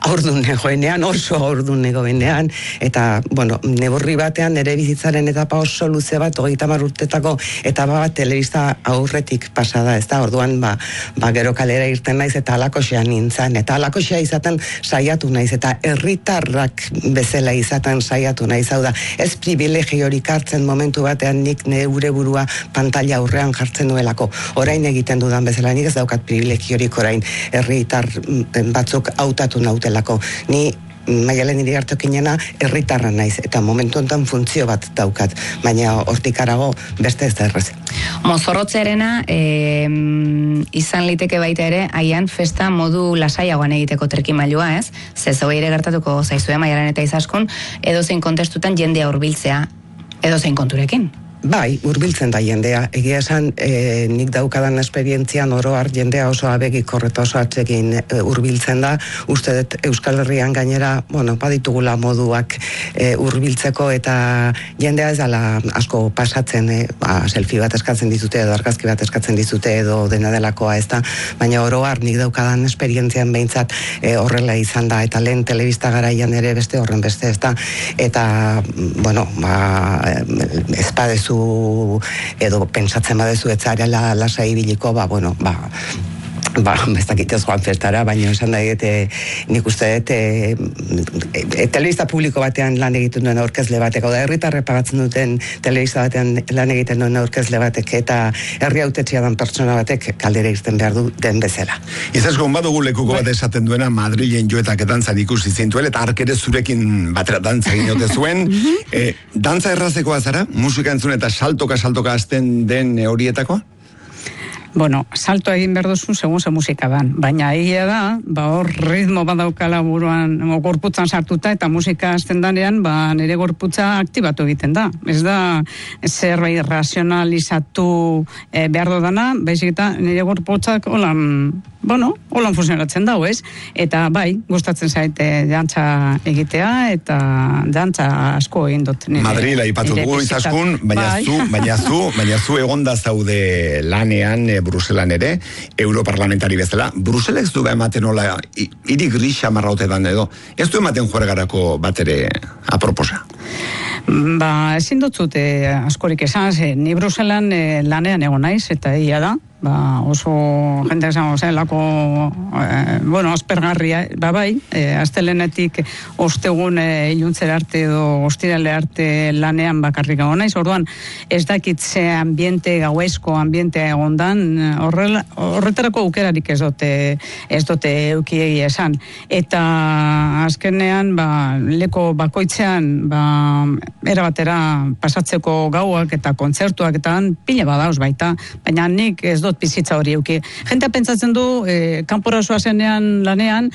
aurdune joenean, oso aurdune goenean, eta, bueno, neborri batean nire bizitzaren etapa oso luze bat, 30 urtetako etapa bat telebista aurretik pasada, ez da, orduan, gero kalera irten naiz, eta alakoxean nintzen, eta alakoxea izaten saiatu naiz, eta herritarrak bezala izaten saiatu naiz, hau da, ez privilegiorik hartzen momentu batean nik neure burua pantalla aurrean jartzen nuelako, orain egiten dudan bezala, nik ez daukat privilegiorik orain herritar batzuk hautatu nautelako, ni Maialen Iriarteokinena herritarra naiz, eta momentu honetan funtzio bat daukat, baina hortik harago beste ez da errez. Mozorrotzearena izan liteke baita ere, haian festa modu lasaiagoan egiteko trikimailua, ez? Zezau ere gertatuko zaizue Maialen eta Izaskun, edozein kontestutan jendea hurbiltzea, edozein konturekin. Bai, hurbiltzen da jendea. Egia esan, nik daukadan esperientzian oroar jendea oso abegik horreta oso atzekin hurbiltzen da. Uste dut Euskal Herrian gainera, baditugula moduak hurbiltzeko eta jendea ez dela asko pasatzen, selfie bat eskatzen dizute edo argazki bat eskatzen dizute edo dena delakoa ez da, baina oroar nik daukadan esperientzian behintzat horrela izan da, eta lehen telebista garaian ere beste horren beste ez da, eta, ez badezu edo pentsatzen badezu ez zarela lasai ibiliko, ez dakitez joan festara, baina esan da nik uste dut telebista publiko batean lan egiten duen aurkezle batek, da herritarrek pagatzen duten telebista batean lan egiten duen aurkezle batek, eta herri hautetxea dan pertsona batek kaldera irten behar du den bezala. Izaskun, badugu lekuko bat esaten duena Madrilen joetak dantzan ikusi zintuel, eta ark ere zurekin batera dantza ginote zuen. Dantza errazekoa zara? Musika entzun eta saltoka hasten den horietakoa? Salto egin behar duzu segun ze musika dan, baina egia da, hor ritmo badaukala buruan gorputzan sartuta, eta musika hasten danean, nire gorputza aktibatu egiten da. Ez da zerbait razionalizatu behar dudana, baizik eta nire gorputzak holan funtzionatzen dago, ez? Eta gustatzen zaite dantza egitea, eta dantza asko egin dut. Madrila ipatu dugu Izaskun, baina zu egonda zaude lanean, Bruselan ere, europarlamentari bezala. Bruselek du ematen nola, hiri grisa marraute dan edo, ez du ematen juergarako bat ere aproposa? Ezin dut askorik esan, ni Bruselan lanean egon naiz, eta egia da, oso jende esango zelako aspergarria, astelenetik ostegun iluntzera arte edo ostirale arte lanean bakarrik egon naiz, orduan ez dakit ze ambiente, gauezko ambientea egondan, horretarako aukerarik ez dute eukiegi esan, eta azkenean leko bakoitzean erabatera pasatzeko gauak eta kontzertuak eta pila badauz baita, baina nik ez dut bizitza hori euki. Jentea pentsatzen du, kanpora zoazenean lanean,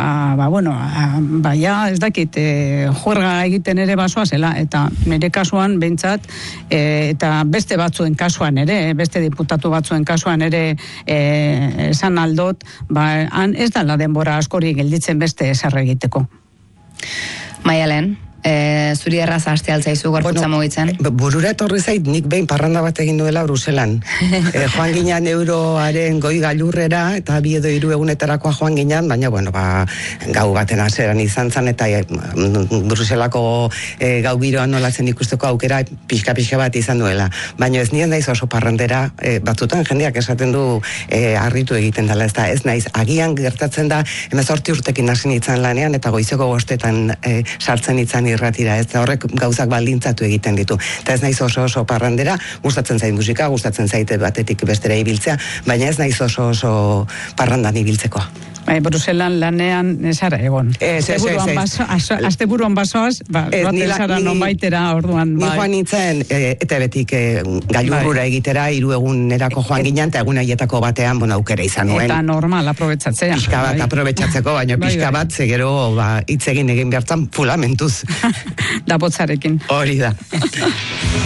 ez dakit, juerga egiten ere basoa zela, eta nire kasuan behintzat, eta beste batzuen kasuan ere, beste diputatu batzuen kasuan ere esan aldot, han ez da la denbora askori gelditzen beste esarra egiteko. Maialen, zuri erraza haste altzaizu gorputza mugitzen? Burura etorri zait, nik behin parranda bat egin duela Bruselan. Joan ginean euroaren goi gailurrera, eta 2 edo 3 egunetarakoa joan ginean, baina, gau baten haseran izan zen, eta Bruselako gau giroan nolatzen ikusteko aukera pixka bat izan duela. Baina ez nien naiz oso parrandera, batzutan jendeak esaten du harritu egiten dela, ez naiz, agian gertatzen da, 18 urtekin hasi nintzen lanean, eta goizeko 5 sartzen nintzen irratira, ez horrek gauzak baldintzatu egiten ditu. Eta ez naiz oso parrandera, gustatzen zait musika, gustatzen zaite batetik bestera ibiltzea, baina ez naiz oso parrandan ibiltzekoa. Bruselan lanean zara egon. Asteburuan basoaz, baten zara nonbaitera orduan. Ni joan nintzen, eta betik gailurrura egitera, 3 egunerako joan ginen, eta egun haietako batean, aukera izan nuen. Eta normal, aprobetsatzea. Pixka bat aprobetsatzeko, baina pixka bat, zegero hitz egin behartzan fulamentuz. Da botzarekin. Hori da.